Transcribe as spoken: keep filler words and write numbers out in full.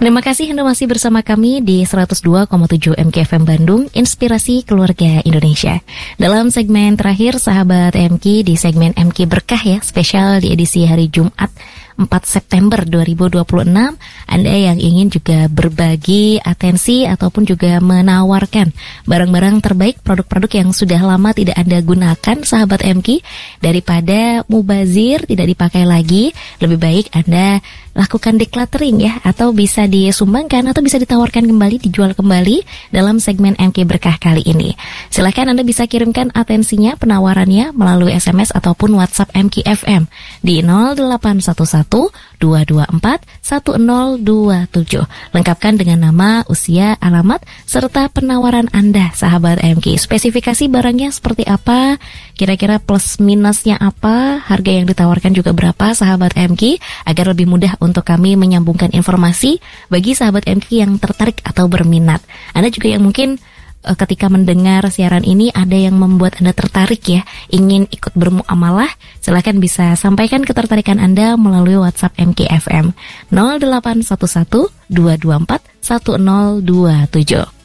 Terima kasih Anda masih bersama kami di seratus dua koma tujuh M K F M Bandung, Inspirasi Keluarga Indonesia. Dalam segmen terakhir, sahabat M K, di segmen M K Berkah ya, spesial di edisi hari Jumat empat September dua ribu dua puluh enam, Anda yang ingin juga berbagi atensi ataupun juga menawarkan barang-barang terbaik, produk-produk yang sudah lama tidak Anda gunakan, sahabat M K, daripada mubazir, tidak dipakai lagi, lebih baik Anda lakukan decluttering ya, atau bisa disumbangkan atau bisa ditawarkan kembali, dijual kembali dalam segmen M K Berkah kali ini. Silakan Anda bisa kirimkan atensinya, penawarannya melalui S M S ataupun WhatsApp M K F M di nol delapan satu satu dua dua empat satu nol dua tujuh. Lengkapkan dengan nama, usia, alamat, serta penawaran Anda, sahabat M K. Spesifikasi barangnya seperti apa, kira-kira plus minusnya apa, harga yang ditawarkan juga berapa, sahabat M K, agar lebih mudah untuk kami menyambungkan informasi bagi sahabat M K yang tertarik atau berminat. Anda juga yang mungkin ketika mendengar siaran ini ada yang membuat Anda tertarik ya, ingin ikut bermuamalah, silakan bisa sampaikan ketertarikan Anda melalui WhatsApp M K F M nol delapan satu satu dua dua empat satu nol dua tujuh.